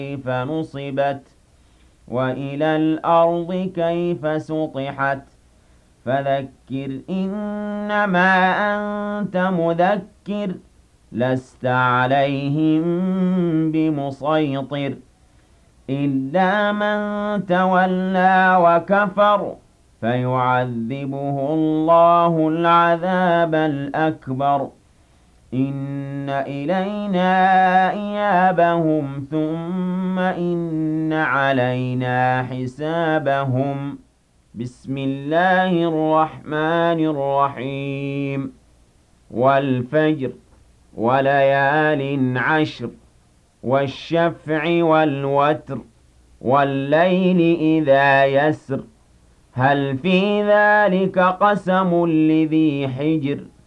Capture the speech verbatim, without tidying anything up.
كيف نصبت وإلى الأرض كيف سطحت فذكر إنما أنت مذكر لست عليهم بمسيطر إلا من تولى وكفر فيعذبه الله العذاب الأكبر إن إلينا إيابهم ثم إن علينا حسابهم بسم الله الرحمن الرحيم والفجر وليال عشر والشفع والوتر والليل إذا يسر هل في ذلك قسم لذي حجر